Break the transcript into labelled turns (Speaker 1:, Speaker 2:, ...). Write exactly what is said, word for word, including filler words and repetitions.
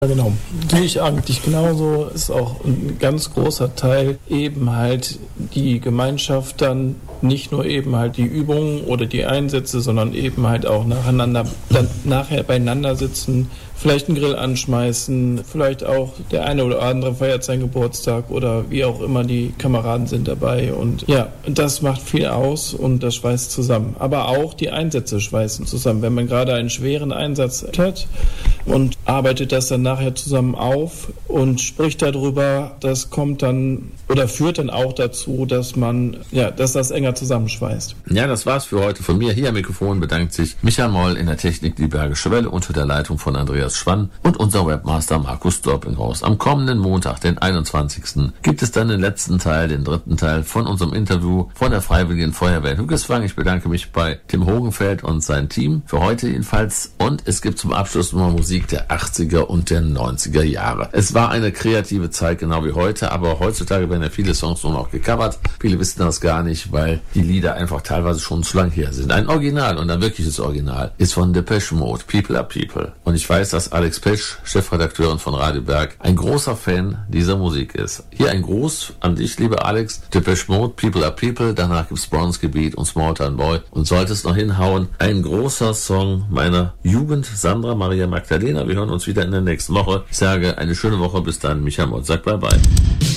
Speaker 1: Ja, genau. Sehe ich eigentlich genauso. Ist auch ein ganz großer Teil eben halt die Gemeinschaft dann, nicht nur eben halt die Übungen oder die Einsätze, sondern eben halt auch nacheinander, dann nachher beieinander sitzen, vielleicht einen Grill anschmeißen, vielleicht auch der eine oder andere feiert seinen Geburtstag oder wie auch immer, die Kameraden sind dabei und ja, das macht viel aus und das schweißt zusammen. Aber auch die Einsätze schweißen zusammen. Wenn man gerade einen schweren Einsatz hat und arbeitet das dann nachher zusammen auf und spricht darüber, das kommt dann oder führt dann auch dazu, dass man, ja, dass das enger zusammenschweißt.
Speaker 2: Ja, das war's für heute von mir. Hier am Mikrofon bedankt sich Michael Moll, in der Technik die Bergische Welle unter der Leitung von Andreas Schwann und unser Webmaster Markus Dorpinghaus. Am kommenden Montag, den einundzwanzigsten gibt es dann den letzten Teil, den dritten Teil von unserem Interview von der Freiwilligen Feuerwehr in Hüggeswang. Ich bedanke mich bei Tim Hogenfeld und sein Team für heute jedenfalls und es gibt zum Abschluss nochmal Musik der achtziger und der neunziger Jahre. Es war eine kreative Zeit, genau wie heute, aber heutzutage werden ja viele Songs nur noch gecovert. Viele wissen das gar nicht, weil die Lieder einfach teilweise schon zu lang her sind. Ein Original und ein wirkliches Original ist von Depeche Mode, People are People. Und ich weiß, dass Alex Pesch, Chefredakteurin von Radio Berg, ein großer Fan dieser Musik ist. Hier ein Gruß an dich, lieber Alex. Depeche Mode, People are People, danach gibt's Bronzegebiet und Small Town Boy. Und sollte es noch hinhauen, ein großer Song meiner Jugend, Sandra Maria Magdalena. Wir hören uns wieder in der nächsten Woche. Ich sage eine schöne Woche, bis dann. Michael Mott sagt bye bye.